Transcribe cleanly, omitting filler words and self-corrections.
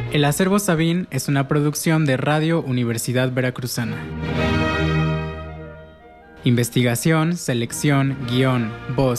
El Acervo Sabín es una producción de Radio Universidad Veracruzana. Investigación, selección, guión, voz